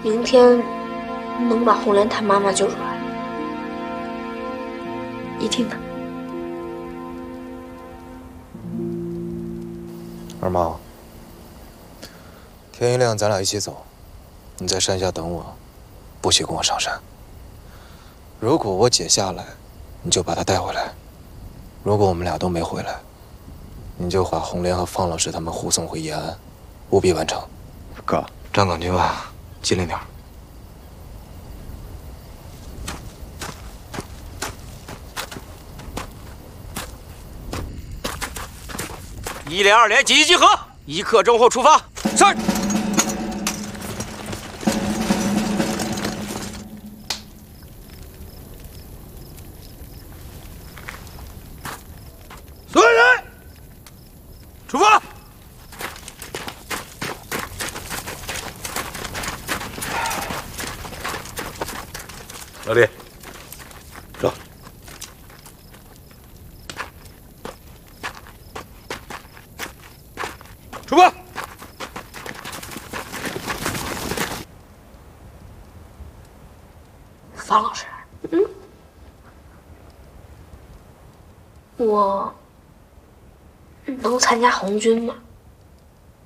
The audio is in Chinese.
明天能把红莲她妈妈救出来。一定的。 二毛，天一亮咱俩一起走，你在山下等我，不许跟我上山。如果我姐下来，你就把她带回来；如果我们俩都没回来，你就把红莲和方老师他们护送回延安，务必完成。 哥， 站岗去吧，机灵点。 1连2连紧急集合，1刻钟后出发。是。所有人，出发。 老李，走。 出发！ 方老师，我能参加红军吗？